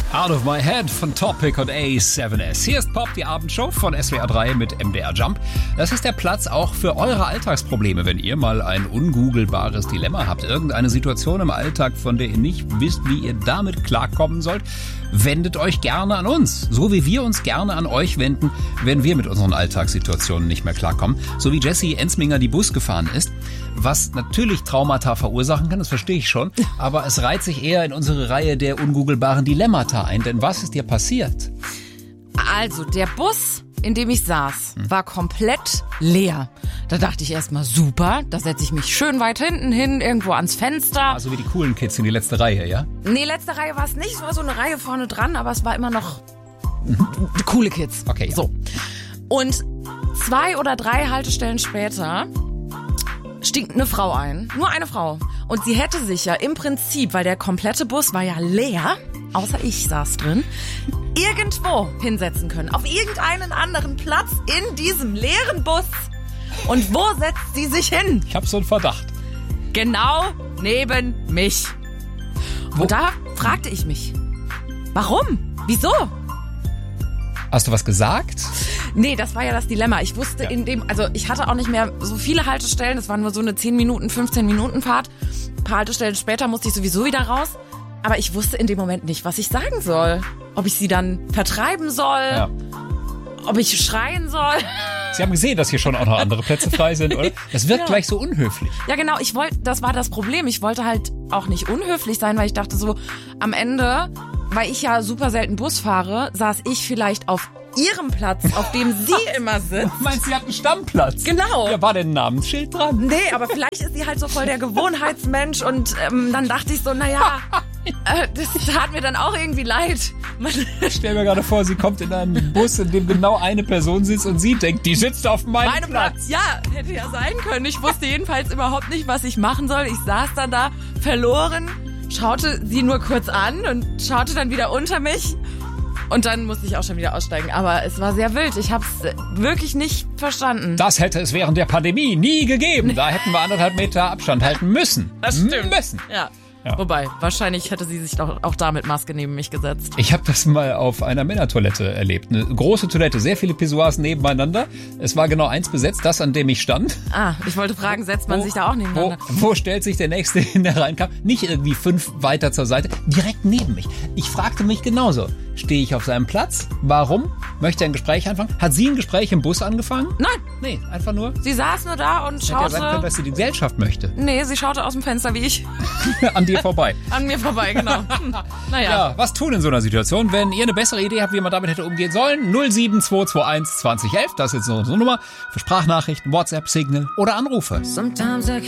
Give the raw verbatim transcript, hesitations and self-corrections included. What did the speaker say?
Out of My Head von Topic und A seven S. Hier ist Pop, die Abendshow von S W R drei mit M D R Jump. Das ist der Platz auch für eure Alltagsprobleme, wenn ihr mal ein ungoogelbares Dilemma habt. Irgendeine Situation im Alltag, von der ihr nicht wisst, wie ihr damit klarkommen sollt. Wendet euch gerne an uns, so wie wir uns gerne an euch wenden, wenn wir mit unseren Alltagssituationen nicht mehr klarkommen. So wie Jessie Ensminger, die Bus gefahren ist, was natürlich Traumata verursachen kann, das verstehe ich schon, aber es reiht sich eher in unsere Reihe der ungoogelbaren Dilemmata ein, denn was ist dir passiert? Also, der Bus, in dem ich saß, hm. war komplett leer. Da dachte ich erstmal, super, da setze ich mich schön weit hinten hin, irgendwo ans Fenster. Also wie die coolen Kids in die letzte Reihe, ja? Nee, letzte Reihe war es nicht, es war so eine Reihe vorne dran, aber es war immer noch mhm. coole Kids. Okay, ja. So. Und zwei oder drei Haltestellen später stieg eine Frau ein, nur eine Frau. Und sie hätte sich ja im Prinzip, weil der komplette Bus war ja leer, außer ich saß drin, irgendwo hinsetzen können. Auf irgendeinen anderen Platz in diesem leeren Bus. Und wo setzt sie sich hin? Ich habe so einen Verdacht. Genau neben mich. Wo? Und da fragte ich mich, warum? Wieso? Hast du was gesagt? Nee, das war ja das Dilemma. Ich wusste ja. in dem, also ich hatte auch nicht mehr so viele Haltestellen. Das waren nur so eine zehn Minuten, fünfzehn Minuten Fahrt. Ein paar Haltestellen später musste ich sowieso wieder raus. Aber ich wusste in dem Moment nicht, was ich sagen soll. Ob ich sie dann vertreiben soll, ja. ob ich schreien soll. Sie haben gesehen, dass hier schon auch noch andere Plätze frei sind, oder? Das wirkt ja. gleich so unhöflich. Ja, genau. Ich wollte, das war das Problem. Ich wollte halt auch nicht unhöflich sein, weil ich dachte so, am Ende, weil ich ja super selten Bus fahre, saß ich vielleicht auf ihrem Platz, auf dem sie immer sitzt. Du meinst, sie hat einen Stammplatz? Genau. Ja, war denn ein Namensschild dran? Nee, aber vielleicht ist sie halt so voll der Gewohnheitsmensch und ähm, dann dachte ich so, naja, äh, das tat mir dann auch irgendwie leid. Ich stell mir gerade vor, sie kommt in einen Bus, in dem genau eine Person sitzt und sie denkt, die sitzt auf meinem Meine Platz. Platz. Ja, hätte ja sein können. Ich wusste jedenfalls überhaupt nicht, was ich machen soll. Ich saß dann da verloren, schaute sie nur kurz an und schaute dann wieder unter mich. Und dann musste ich auch schon wieder aussteigen. Aber es war sehr wild. Ich habe es wirklich nicht verstanden. Das hätte es während der Pandemie nie gegeben. Da hätten wir anderthalb Meter Abstand halten müssen. Das stimmt. Müssen. Ja. Ja. Wobei, wahrscheinlich hätte sie sich doch auch da mit Maske neben mich gesetzt. Ich habe das mal auf einer Männertoilette erlebt. Eine große Toilette, sehr viele Pissoirs nebeneinander. Es war genau eins besetzt, das, an dem ich stand. Ah, ich wollte fragen, setzt man wo, sich da auch nebeneinander? Wo, wo stellt sich der Nächste hin, der reinkam? Nicht irgendwie fünf weiter zur Seite, direkt neben mich. Ich fragte mich genauso. Stehe ich auf seinem Platz? Warum? Möchte er ein Gespräch anfangen? Hat sie ein Gespräch im Bus angefangen? Nein. Nee, einfach nur? Sie saß nur da und schaute... Hätte ja sein können, dass sie die Gesellschaft möchte. Nee, sie schaute aus dem Fenster wie ich. An dir vorbei. An mir vorbei, genau. Hm. Naja. Ja, was tun in so einer Situation? Wenn ihr eine bessere Idee habt, wie man damit hätte umgehen sollen, null sieben zwei zwei eins zwanzig elf, das ist jetzt unsere Nummer, für Sprachnachrichten, WhatsApp, Signal oder Anrufe. Sometimes I